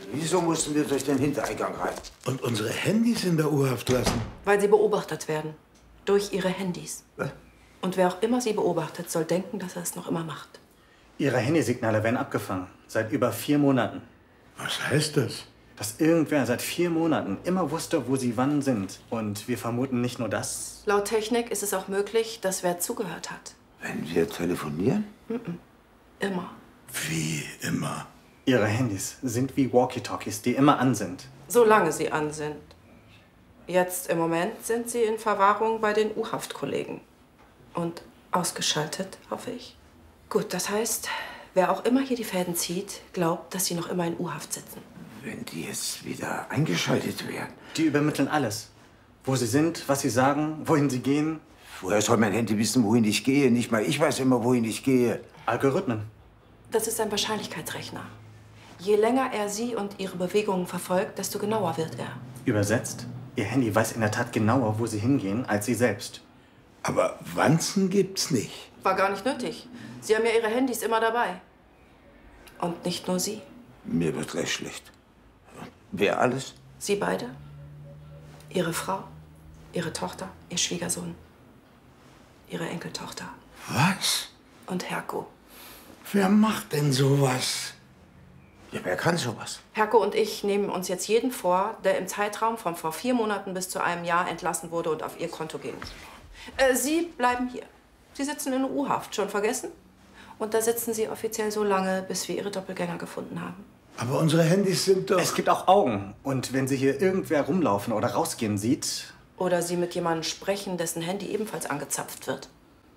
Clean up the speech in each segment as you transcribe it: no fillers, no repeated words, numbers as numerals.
Wieso mussten wir durch den Hintereingang rein? Und unsere Handys in der U-Haft lassen? Weil sie beobachtet werden. Durch ihre Handys. Was? Und wer auch immer sie beobachtet, soll denken, dass er es noch immer macht. Ihre Handysignale werden abgefangen. Seit über 4 Monaten. Was heißt das? Dass irgendwer seit 4 Monaten immer wusste, wo sie wann sind. Und wir vermuten nicht nur das. Laut Technik ist es auch möglich, dass wer zugehört hat. Wenn wir telefonieren? Immer. Wie immer. Ihre Handys sind wie Walkie-Talkies, die immer an sind. Solange sie an sind. Jetzt im Moment sind sie in Verwahrung bei den U-Haft-Kollegen. Und ausgeschaltet, hoffe ich. Gut, das heißt, wer auch immer hier die Fäden zieht, glaubt, dass sie noch immer in U-Haft sitzen. Wenn die jetzt wieder eingeschaltet werden? Die übermitteln alles. Wo sie sind, was sie sagen, wohin sie gehen. Woher soll mein Handy wissen, wohin ich gehe? Nicht mal ich weiß immer, wohin ich gehe. Algorithmen. Das ist ein Wahrscheinlichkeitsrechner. Je länger er sie und ihre Bewegungen verfolgt, desto genauer wird er. Übersetzt, ihr Handy weiß in der Tat genauer, wo sie hingehen, als sie selbst. Aber Wanzen gibt's nicht. War gar nicht nötig. Sie haben ja ihre Handys immer dabei. Und nicht nur sie. Mir wird gleich schlecht. Wer alles? Sie beide, ihre Frau, ihre Tochter, ihr Schwiegersohn, ihre Enkeltochter Was? und Herko. Wer macht denn sowas? Ja, wer kann sowas? Herko und ich nehmen uns jetzt jeden vor, der im Zeitraum von vor 4 Monaten bis zu einem Jahr entlassen wurde und auf ihr Konto gehen muss. Sie bleiben hier. Sie sitzen in U-Haft. Schon vergessen? Und da sitzen sie offiziell so lange, bis wir ihre Doppelgänger gefunden haben. Aber unsere Handys sind doch... Es gibt auch Augen. Und wenn sie hier irgendwer rumlaufen oder rausgehen sieht... Oder sie mit jemandem sprechen, dessen Handy ebenfalls angezapft wird.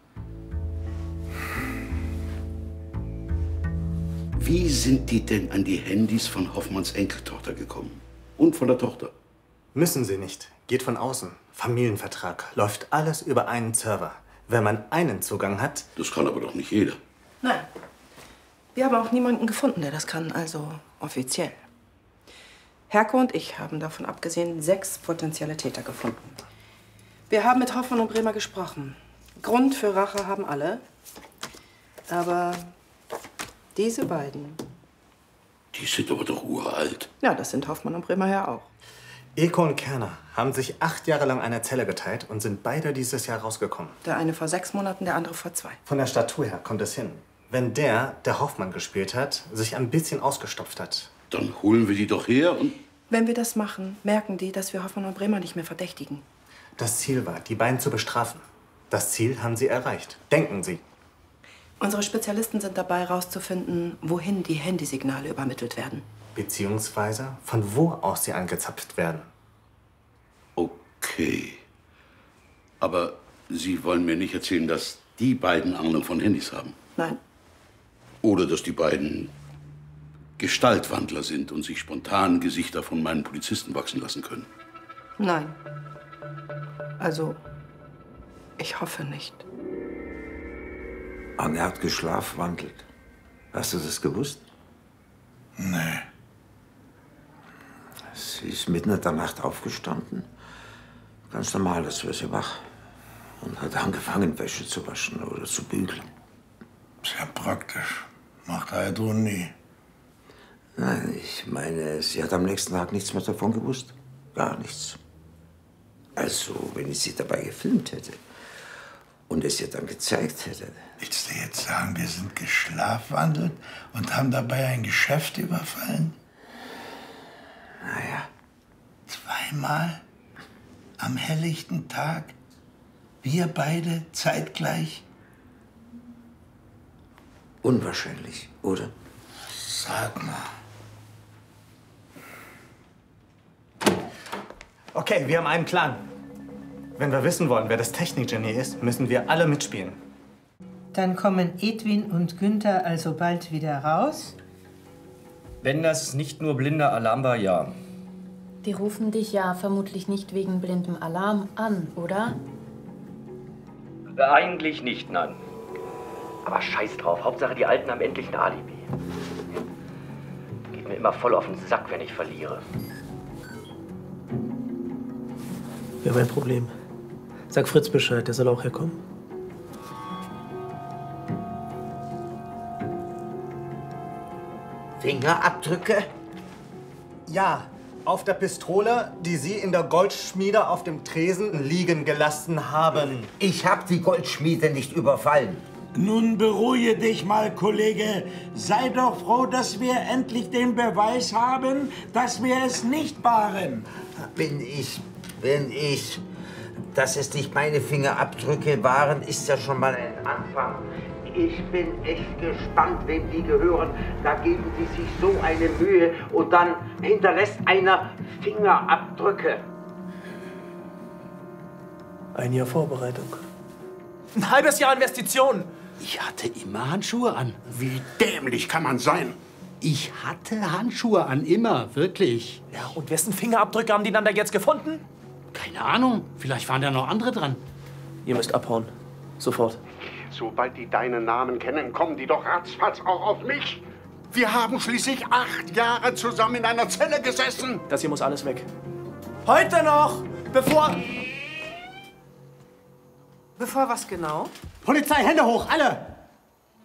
Wie sind die denn an die Handys von Hoffmanns Enkeltochter gekommen? Und von der Tochter? Müssen sie nicht. Geht von außen. Familienvertrag. Läuft alles über einen Server. Wenn man einen Zugang hat... Das kann aber doch nicht jeder. Nein. Wir haben auch niemanden gefunden, der das kann, also offiziell. Herko und ich haben davon abgesehen 6 potenzielle Täter gefunden. Wir haben mit Hoffmann und Bremer gesprochen. Grund für Rache haben alle. Aber diese beiden... Die sind aber doch uralt. Ja, das sind Hoffmann und Bremer ja auch. Eko und Kerner haben sich 8 Jahre lang eine Zelle geteilt und sind beide dieses Jahr rausgekommen. Der eine vor 6 Monaten, der andere vor 2. Von der Statur her kommt es hin. Wenn der Hoffmann gespielt hat, sich ein bisschen ausgestopft hat. Dann holen wir die doch her und... Wenn wir das machen, merken die, dass wir Hoffmann und Bremer nicht mehr verdächtigen. Das Ziel war, die beiden zu bestrafen. Das Ziel haben sie erreicht. Denken Sie. Unsere Spezialisten sind dabei, herauszufinden, wohin die Handysignale übermittelt werden. Beziehungsweise von wo aus sie angezapft werden. Okay. Aber Sie wollen mir nicht erzählen, dass die beiden Ahnung von Handys haben? Nein. Oder dass die beiden Gestaltwandler sind und sich spontan Gesichter von meinen Polizisten wachsen lassen können? Nein. Also, ich hoffe nicht. Anne hat geschlafwandelt. Hast du das gewusst? Nee. Sie ist mitten in der Nacht aufgestanden. Ganz normal, als wäre sie wach. Und hat angefangen, Wäsche zu waschen oder zu bügeln. Sehr praktisch. Macht Heidrun nie. Nein, ich meine, sie hat am nächsten Tag nichts mehr davon gewusst. Gar nichts. Also, wenn ich sie dabei gefilmt hätte und es ihr dann gezeigt hätte. Willst du jetzt sagen, wir sind geschlafwandelt und haben dabei ein Geschäft überfallen? Naja. 2-mal? Am helllichten Tag? Wir beide zeitgleich? Unwahrscheinlich, oder? Sag mal. Okay, wir haben einen Plan. Wenn wir wissen wollen, wer das Technikgenie ist, müssen wir alle mitspielen. Dann kommen Edwin und Günther also bald wieder raus? Wenn das nicht nur blinder Alarm war, ja. Die rufen dich ja vermutlich nicht wegen blindem Alarm an, oder? Eigentlich nicht, nein. Aber scheiß drauf, Hauptsache die Alten haben endlich ein Alibi. Geht mir immer voll auf den Sack, wenn ich verliere. Wir haben ein Problem. Sag Fritz Bescheid, der soll auch herkommen. Fingerabdrücke? Ja, auf der Pistole, die Sie in der Goldschmiede auf dem Tresen liegen gelassen haben. Ich habe die Goldschmiede nicht überfallen. Nun beruhige dich mal, Kollege. Sei doch froh, dass wir endlich den Beweis haben, dass wir es nicht waren. Dass es nicht meine Fingerabdrücke waren, ist ja schon mal ein Anfang. Ich bin echt gespannt, wem die gehören. Da geben die sich so eine Mühe und dann hinterlässt einer Fingerabdrücke. Ein Jahr Vorbereitung. Ein halbes Jahr Investition. Ich hatte immer Handschuhe an. Wie dämlich kann man sein? Ich hatte Handschuhe an, immer, wirklich. Ja, und wessen Fingerabdrücke haben die dann da jetzt gefunden? Keine Ahnung, vielleicht waren da noch andere dran. Ihr müsst abhauen. Sofort. Sobald die deinen Namen kennen, kommen die doch ratzfatz auch auf mich. Wir haben schließlich 8 Jahre zusammen in einer Zelle gesessen. Das hier muss alles weg. Heute noch, bevor... Bevor was genau? Polizei, Hände hoch, alle!